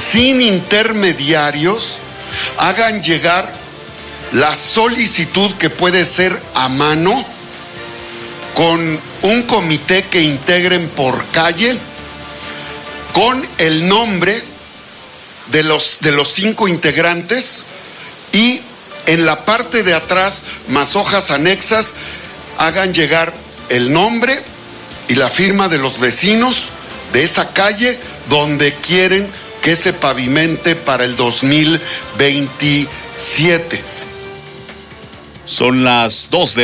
sin intermediarios, hagan llegar la solicitud, que puede ser a mano, con un comité que integren por calle, con el nombre de los 5 integrantes, y en la parte de atrás, más hojas anexas, hagan llegar el nombre y la firma de los vecinos de esa calle donde quieren que se pavimente para el 2027. Son las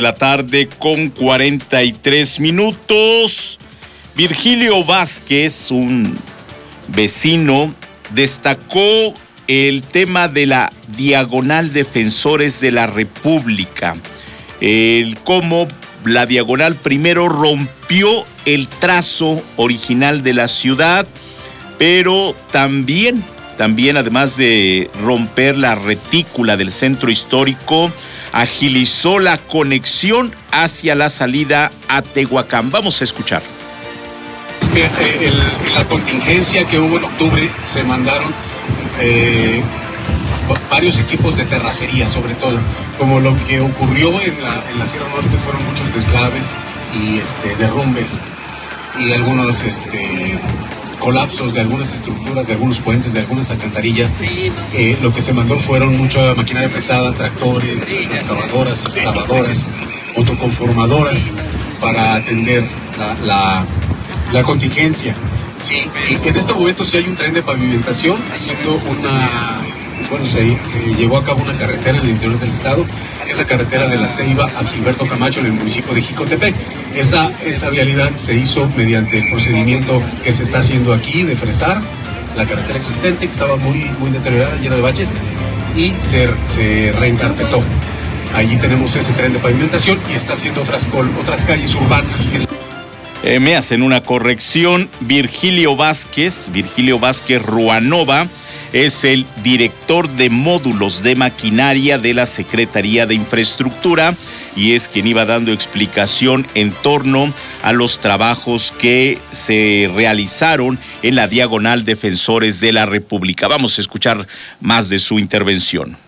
2:43 p.m. Virgilio Vázquez, un vecino, destacó el tema de la Diagonal Defensores de la República. Cómo la diagonal primero rompió el trazo original de la ciudad, pero también, además de romper la retícula del centro histórico, agilizó la conexión hacia la salida a Tehuacán. Vamos a escuchar. La contingencia que hubo en octubre, se mandaron varios equipos de terracería, sobre todo, como lo que ocurrió en la Sierra Norte. Fueron muchos deslaves y derrumbes y algunos colapsos de algunas estructuras, de algunos puentes, de algunas alcantarillas. Lo que se mandó fueron mucha maquinaria pesada, tractores, excavadoras, autoconformadoras, para atender la contingencia. Sí, y en este momento sí hay un tren de pavimentación haciendo se llevó a cabo una carretera en el interior del estado, que es la carretera de La Ceiba a Gilberto Camacho, en el municipio de Jicotepec. Esa vialidad se hizo mediante el procedimiento que se está haciendo aquí de fresar la carretera existente, que estaba muy deteriorada, llena de baches, y se reencarpetó. Allí tenemos ese tren de pavimentación y está haciendo otras calles urbanas. Me hacen una corrección. Virgilio Vázquez Ruanova es el director de módulos de maquinaria de la Secretaría de Infraestructura y es quien iba dando explicación en torno a los trabajos que se realizaron en la Diagonal Defensores de la República. Vamos a escuchar más de su intervención.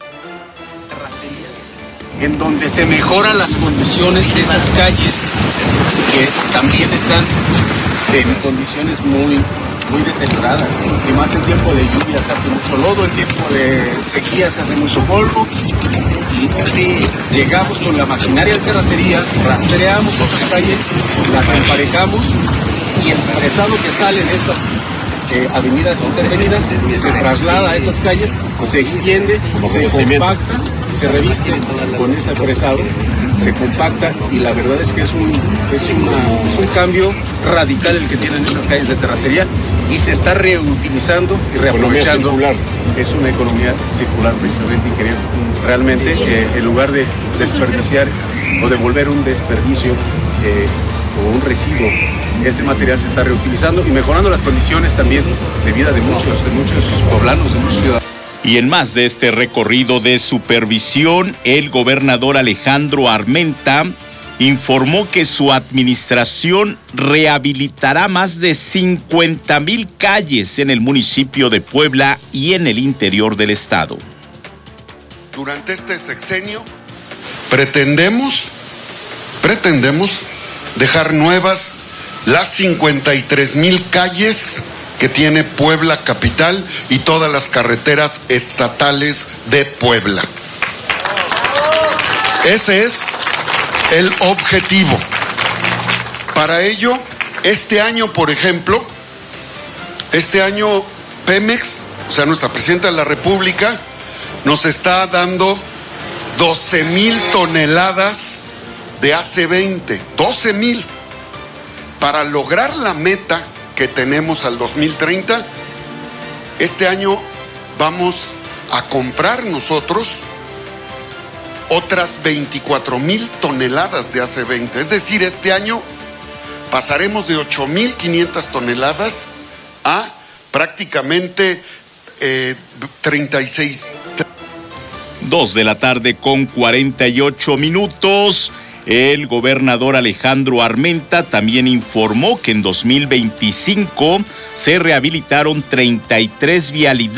En donde se mejoran las condiciones de esas calles, que también están en condiciones muy deterioradas, y más en tiempo de lluvia se hace mucho lodo, en tiempo de sequía se hace mucho polvo, y llegamos con la maquinaria de terracería, rastreamos otras calles, las emparejamos, y el fresado que sale de estas avenidas intervenidas se traslada a esas calles, se extiende, se compacta, se reviste con ese fresado, se compacta, y la verdad es que es un cambio radical el que tienen esas calles de terracería, y se está reutilizando y reaprovechando. Es una economía circular, precisamente, ingeniero. Realmente, en lugar de desperdiciar o devolver un desperdicio o un residuo, ese material se está reutilizando y mejorando las condiciones también de vida de muchos poblanos, de muchos ciudadanos. Y en más de este recorrido de supervisión, el gobernador Alejandro Armenta informó que su administración rehabilitará más de 50,000 calles en el municipio de Puebla y en el interior del estado. Durante este sexenio pretendemos dejar nuevas las 53,000 calles que tiene Puebla capital y todas las carreteras estatales de Puebla. Ese es el objetivo. Para ello, este año, por ejemplo, Pemex, o sea, nuestra presidenta de la República, nos está dando 12,000 toneladas de AC20, 12,000. Para lograr la meta que tenemos al 2030, este año vamos a comprar nosotros otras 24,000 toneladas de AC20. Es decir, este año pasaremos de 8,500 toneladas a prácticamente 36. 2:48 p.m. El gobernador Alejandro Armenta también informó que en 2025 se rehabilitaron 33 vialidades